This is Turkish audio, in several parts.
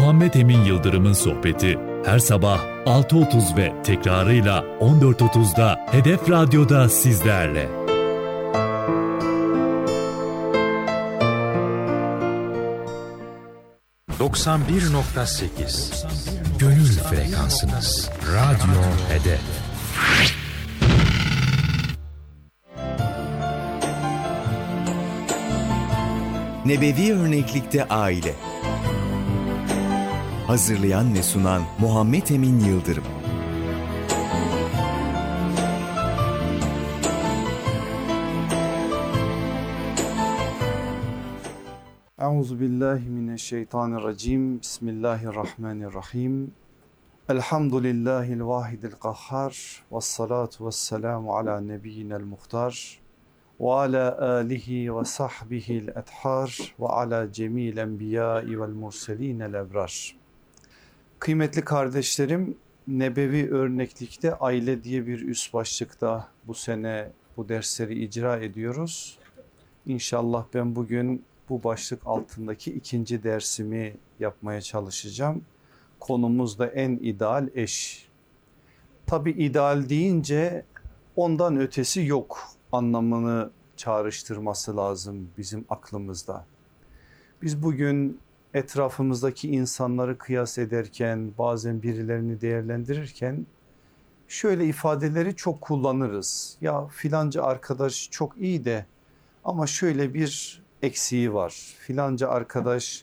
Muhammed Emin Yıldırım'ın sohbeti her sabah 6.30 ve tekrarıyla 14.30'da Hedef Radyo'da sizlerle. ...91.8 Gönül frekansınız. Radyo Hedef. Nebevi Örneklikte Aile. Hazırlayan ve sunan Muhammed Emin Yıldırım. Euzubillahimineşşeytanirracim. Bismillahirrahmanirrahim. Elhamdülillahil vahidil kahhar. Vessalatu vesselamu ala nebiyyinel muhtar. Ve ala alihi ve sahbihil ethar. Ve ala cemil enbiyai vel murselinel ebrar. Kıymetli kardeşlerim, Nebevi Örneklikte Aile diye bir üst başlıkta bu sene bu dersleri icra ediyoruz. İnşallah ben bugün bu başlık altındaki ikinci dersimi yapmaya çalışacağım. Konumuz da en ideal eş. Tabi ideal deyince ondan ötesi yok anlamını çağrıştırması lazım bizim aklımızda. Biz bugün etrafımızdaki insanları kıyas ederken, bazen birilerini değerlendirirken şöyle ifadeleri çok kullanırız. Ya filanca arkadaş çok iyi de ama şöyle bir eksiği var. Filanca arkadaş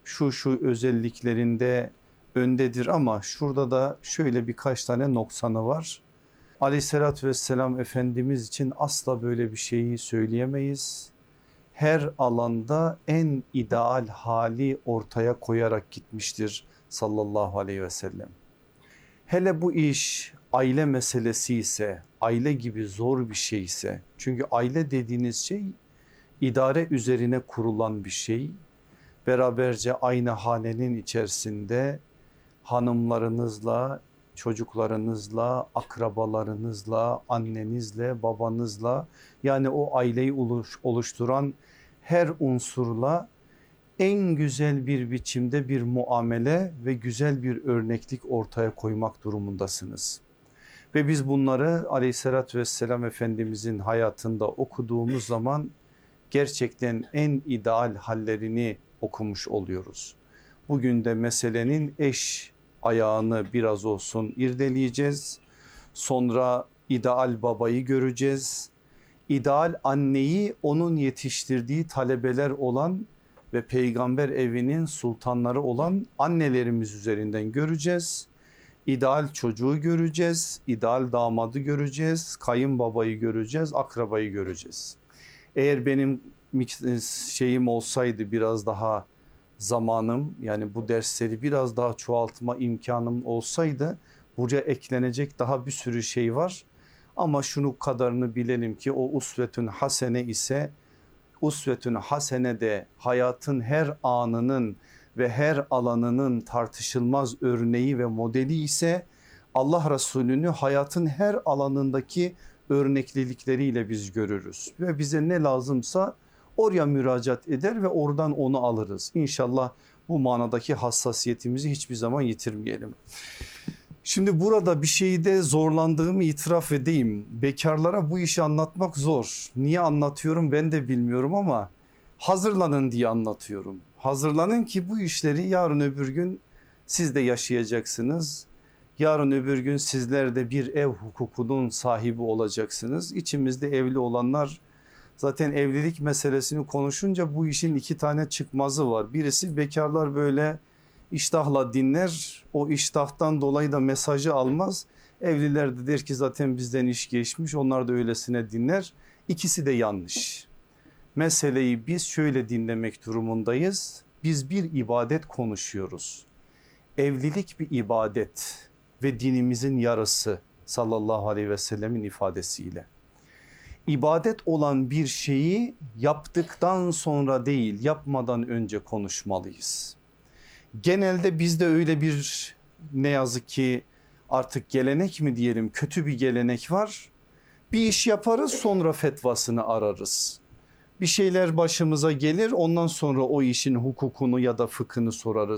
şu özelliklerinde öndedir ama şurada da şöyle birkaç tane noksanı var. Aleyhissalatü vesselam Efendimiz için asla böyle bir şeyi söyleyemeyiz. Her alanda en ideal hali ortaya koyarak gitmiştir sallallahu aleyhi ve sellem. Hele bu iş aile meselesi ise, aile gibi zor bir şey ise, çünkü aile dediğiniz şey idare üzerine kurulan bir şey. Beraberce aynı hanenin içerisinde hanımlarınızla, çocuklarınızla, akrabalarınızla, annenizle, babanızla, yani o aileyi oluşturan her unsurla en güzel bir biçimde bir muamele ve güzel bir örneklik ortaya koymak durumundasınız. Ve biz bunları Aleyhisselatü Vesselam Efendimizin hayatında okuduğumuz zaman gerçekten en ideal hallerini okumuş oluyoruz. Bugün de meselenin eş ayağını biraz olsun irdeleyeceğiz. Sonra ideal babayı göreceğiz. İdeal anneyi onun yetiştirdiği talebeler olan ve peygamber evinin sultanları olan annelerimiz üzerinden göreceğiz. İdeal çocuğu göreceğiz, ideal damadı göreceğiz, kayınbabayı göreceğiz, akrabayı göreceğiz. Eğer benim şeyim olsaydı, biraz daha zamanım, yani bu dersleri biraz daha çoğaltma imkanım olsaydı buraya eklenecek daha bir sürü şey var. Ama şunu kadarını bilelim ki o usvetün hasene ise, usvetün hasene de hayatın her anının ve her alanının tartışılmaz örneği ve modeli ise, Allah Resulü'nü hayatın her alanındaki örneklilikleriyle biz görürüz. Ve bize ne lazımsa oraya müracaat eder ve oradan onu alırız. İnşallah bu manadaki hassasiyetimizi hiçbir zaman yitirmeyelim. Şimdi burada bir şeyde zorlandığımı itiraf edeyim. Bekarlara bu işi anlatmak zor. Niye anlatıyorum ben de bilmiyorum ama hazırlanın diye anlatıyorum. Hazırlanın ki bu işleri yarın öbür gün siz de yaşayacaksınız. Yarın öbür gün sizler de bir ev hukukunun sahibi olacaksınız. İçimizde evli olanlar zaten evlilik meselesini konuşunca bu işin iki tane çıkmazı var. Birisi bekarlar böyle iştahla dinler, o iştahtan dolayı da mesajı almaz. Evliler de der ki zaten bizden iş geçmiş, onlar da öylesine dinler. İkisi de yanlış. Meseleyi biz şöyle dinlemek durumundayız. Biz bir ibadet konuşuyoruz. Evlilik bir ibadet ve dinimizin yarısı sallallahu aleyhi ve sellemin ifadesiyle. İbadet olan bir şeyi yaptıktan sonra değil, yapmadan önce konuşmalıyız. Genelde bizde öyle bir, ne yazık ki artık gelenek mi diyelim, kötü bir gelenek var. Bir iş yaparız, sonra fetvasını ararız. Bir şeyler başımıza gelir, ondan sonra o işin hukukunu ya da fıkhını sorarız.